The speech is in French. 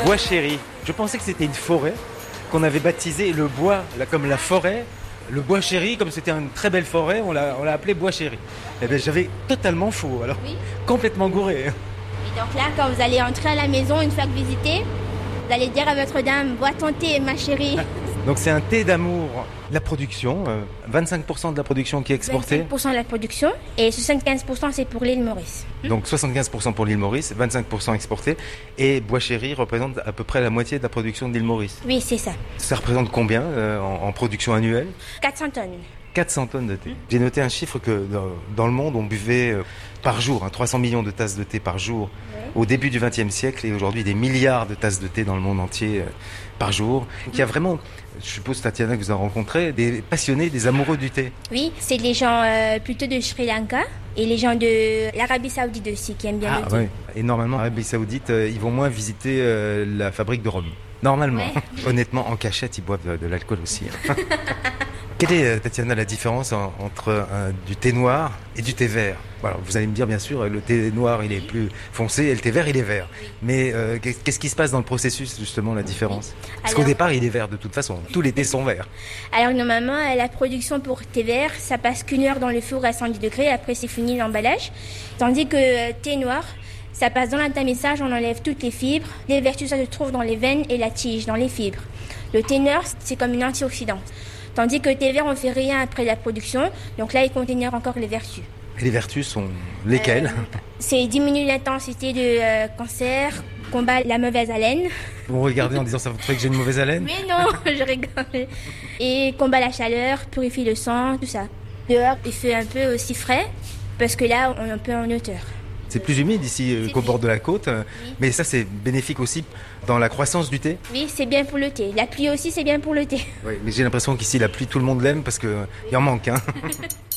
bois chéri. Je pensais que c'était une forêt qu'on avait baptisé le bois, là, comme la forêt. Le bois chéri, comme c'était une très belle forêt, on l'a appelé bois chéri. Eh bien, j'avais totalement faux, alors Oui. complètement gouré. Et donc là, quand vous allez entrer à la maison, une fois que visitez, vous allez dire à votre dame, bois ton thé, ma chérie. Donc c'est un thé d'amour. La production, 25% de la production qui est exportée. 25% de la production et 75% c'est pour l'île Maurice. Donc 75% pour l'île Maurice, 25% exporté. Et bois chéri représente à peu près la moitié de la production de l'île Maurice. Oui, c'est ça. Ça représente combien en production annuelle ? 400 tonnes. 400 tonnes de thé. J'ai noté un chiffre que dans le monde, on buvait par jour 300 millions de tasses de thé par jour au début du XXe siècle et aujourd'hui des milliards de tasses de thé dans le monde entier par jour. Donc il y a vraiment, je suppose Tatiana que vous en rencontrez, des passionnés, des amoureux du thé. Oui, c'est les gens plutôt de Sri Lanka et les gens de l'Arabie Saoudite aussi qui aiment bien le thé. Ouais. Et normalement, en Arabie Saoudite, ils vont moins visiter la fabrique de rhum. Normalement. Ouais. Honnêtement, en cachette, ils boivent de l'alcool aussi. Quelle est, Tatiana, la différence entre du thé noir et du thé vert ? Voilà, vous allez me dire, bien sûr, le thé noir, il est plus foncé et le thé vert, il est vert. Mais qu'est-ce qui se passe dans le processus, justement, la différence ? Parce qu'au départ, il est vert de toute façon. Tous les thés sont verts. Alors normalement, la production pour thé vert, ça passe qu'une heure dans le four à 110 degrés, après c'est fini l'emballage. Tandis que thé noir, ça passe dans l'entamissage, on enlève toutes les fibres. Les vertus, ça se trouve dans les veines et la tige, dans les fibres. Le thé noir, c'est comme une antioxydant. Tandis que le thé vert, on fait rien après la production. Donc là, il contient encore les vertus. Et les vertus sont lesquelles ? C'est diminuer l'intensité de cancer, combat la mauvaise haleine. Vous me regardez en disant ça vous fait que j'ai une mauvaise haleine ? Mais non, je rigole. Et combat la chaleur, purifie le sang, tout ça. Dehors, il fait un peu aussi frais, parce que là, on est un peu en hauteur. C'est plus humide ici qu'au bord de la côte, mais ça c'est bénéfique aussi dans la croissance du thé. Oui, c'est bien pour le thé. La pluie aussi, c'est bien pour le thé. Oui, mais j'ai l'impression qu'ici la pluie, tout le monde l'aime parce qu'il en manque.